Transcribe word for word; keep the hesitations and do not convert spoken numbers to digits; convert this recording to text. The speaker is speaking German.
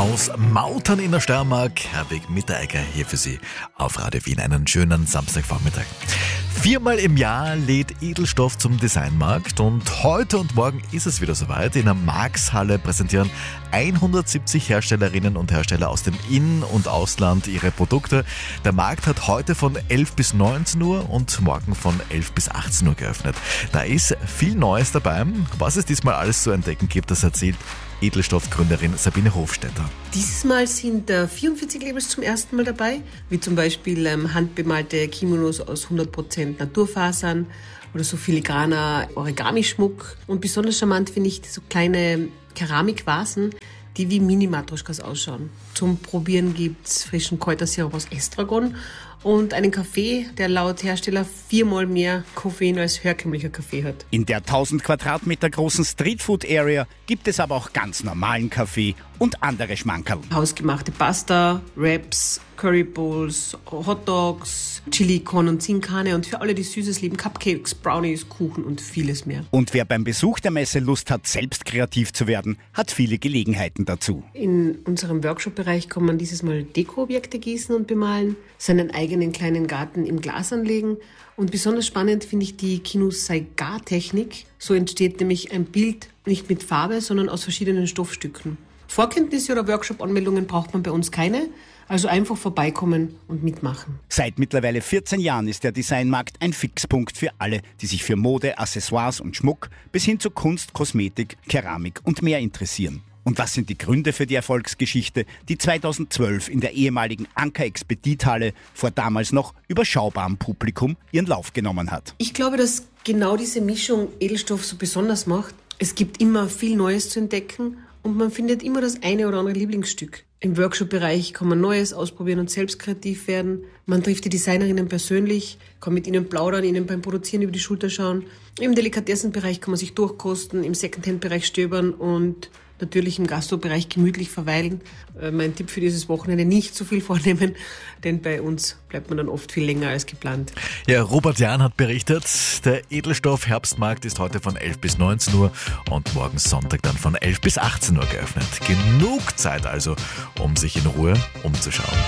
aus Mautern in der Steiermark. Herwig Mitteregger hier für Sie auf Radio Wien. Einen schönen Samstagvormittag. Viermal im Jahr lädt Edelstoff zum Designmarkt und heute und morgen ist es wieder soweit. In der Marx-Halle präsentieren hundertsiebzig Herstellerinnen und Hersteller aus dem In- und Ausland ihre Produkte. Der Markt hat heute von elf bis neunzehn Uhr und morgen von elf bis achtzehn Uhr geöffnet. Da ist viel Neues dabei. Was es diesmal alles zu entdecken gibt, das erzählt Edelstoff-Gründerin Sabine Hofstetter. Dieses Mal sind äh, vierundvierzig Labels zum ersten Mal dabei, wie zum Beispiel ähm, handbemalte Kimonos aus hundert Prozent Naturfasern oder so filigraner Origami-Schmuck. Und besonders charmant finde ich so kleine Keramikvasen, die wie Mini-Matroschkas ausschauen. Zum Probieren gibt's frischen Kräutersirup aus Estragon und einen Kaffee, der laut Hersteller viermal mehr Koffein als herkömmlicher Kaffee hat. In der tausend Quadratmeter großen Streetfood-Area gibt es aber auch ganz normalen Kaffee und andere Schmankerl. Hausgemachte Pasta, Wraps, Curry Bowls, Hotdogs, Chili Con und Zinkane und für alle, die Süßes lieben, Cupcakes, Brownies, Kuchen und vieles mehr. Und wer beim Besuch der Messe Lust hat, selbst kreativ zu werden, hat viele Gelegenheiten dazu. In unserem Workshop-Bereich kann man dieses Mal Dekoobjekte gießen und bemalen, seinen eigenen kleinen Garten im Glas anlegen. Und besonders spannend finde ich die Kino-Saiga-Technik. So entsteht nämlich ein Bild nicht mit Farbe, sondern aus verschiedenen Stoffstücken. Vorkenntnisse oder Workshop-Anmeldungen braucht man bei uns keine, also einfach vorbeikommen und mitmachen. Seit mittlerweile vierzehn Jahren ist der Designmarkt ein Fixpunkt für alle, die sich für Mode, Accessoires und Schmuck bis hin zu Kunst, Kosmetik, Keramik und mehr interessieren. Und was sind die Gründe für die Erfolgsgeschichte, die zweitausendzwölf in der ehemaligen Anker-Expedit-Halle vor damals noch überschaubarem Publikum ihren Lauf genommen hat? Ich glaube, dass genau diese Mischung Edelstoff so besonders macht. Es gibt immer viel Neues zu entdecken und man findet immer das eine oder andere Lieblingsstück. Im Workshop-Bereich kann man Neues ausprobieren und selbst kreativ werden. Man trifft die Designerinnen persönlich, kann mit ihnen plaudern, ihnen beim Produzieren über die Schulter schauen. Im Delikatessenbereich kann man sich durchkosten, im Secondhand-Bereich stöbern und natürlich im Gastro-Bereich gemütlich verweilen. Äh, mein Tipp für dieses Wochenende: nicht zu viel vornehmen, denn bei uns bleibt man dann oft viel länger als geplant. Ja, Robert Jahn hat berichtet, der Edelstoff-Herbstmarkt ist heute von elf bis neunzehn Uhr und morgen Sonntag dann von elf bis achtzehn Uhr geöffnet. Genug Zeit also, um sich in Ruhe umzuschauen.